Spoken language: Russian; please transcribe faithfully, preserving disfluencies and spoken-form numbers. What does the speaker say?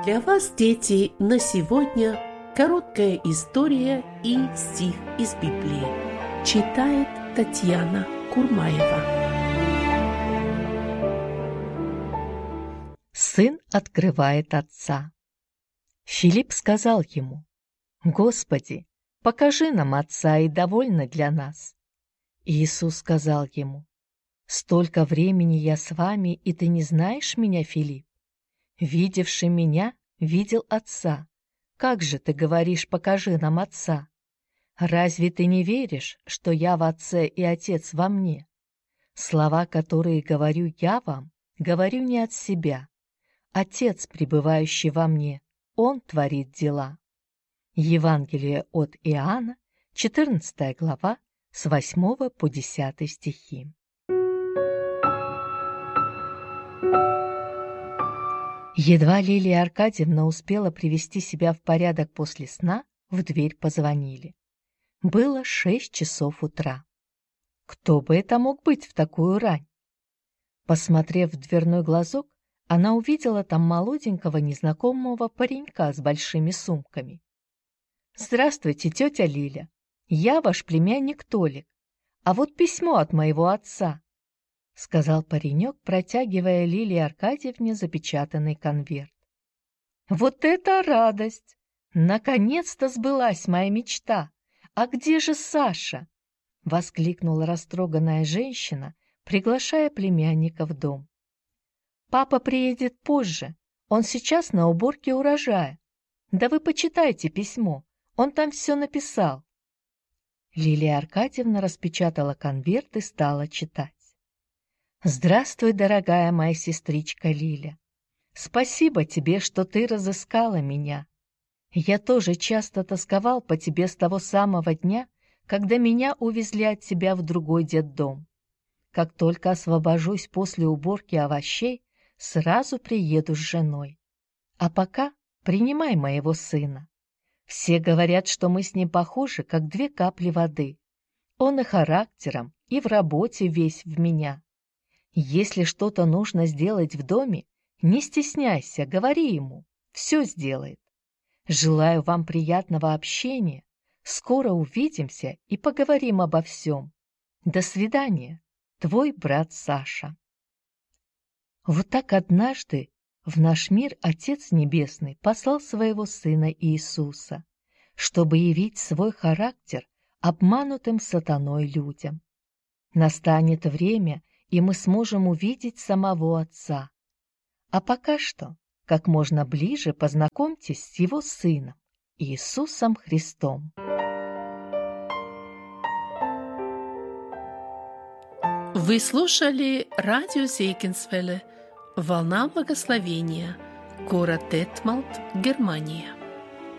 Для вас, дети, на сегодня короткая история и стих из Библии. Читает Татьяна Курмаева. Сын открывает отца. Филипп сказал ему: «Господи, покажи нам отца, и довольно для нас». Иисус сказал ему: «Столько времени я с вами, и ты не знаешь меня, Филипп? Видевший меня, видел отца. Как же ты говоришь: покажи нам отца? Разве ты не веришь, что я в отце и отец во мне? Слова, которые говорю я вам, говорю не от себя. Отец, пребывающий во мне, он творит дела». Евангелие от Иоанна, четырнадцатая глава, с восьмого по десятый стихи. Едва Лилия Аркадьевна успела привести себя в порядок после сна, в дверь позвонили. Было шесть часов утра. Кто бы это мог быть в такую рань? Посмотрев в дверной глазок, она увидела там молоденького незнакомого паренька с большими сумками. «Здравствуйте, тетя Лиля. Я ваш племянник Толик. А вот письмо от моего отца», — сказал паренек, протягивая Лилии Аркадьевне запечатанный конверт. «Вот это радость! Наконец-то сбылась моя мечта! А где же Саша?» — воскликнула растроганная женщина, приглашая племянника в дом. «Папа приедет позже. Он сейчас на уборке урожая. Да вы почитайте письмо. Он там все написал». Лилия Аркадьевна распечатала конверт и стала читать. «Здравствуй, дорогая моя сестричка Лиля. Спасибо тебе, что ты разыскала меня. Я тоже часто тосковал по тебе с того самого дня, когда меня увезли от тебя в другой детдом. Как только освобожусь после уборки овощей, сразу приеду с женой. А пока принимай моего сына. Все говорят, что мы с ним похожи, как две капли воды. Он и характером, и в работе весь в меня. Если что-то нужно сделать в доме, не стесняйся, говори ему, все сделает. Желаю вам приятного общения. Скоро увидимся и поговорим обо всем. До свидания, твой брат Саша». Вот так однажды в наш мир Отец Небесный послал своего Сына Иисуса, чтобы явить свой характер обманутым сатаной людям. Настанет время, и мы сможем увидеть самого Отца. А пока что, как можно ближе познакомьтесь с Его Сыном, Иисусом Христом. Вы слушали радио Зейкинсвелле «Волна благословения», город Детмалт, Германия.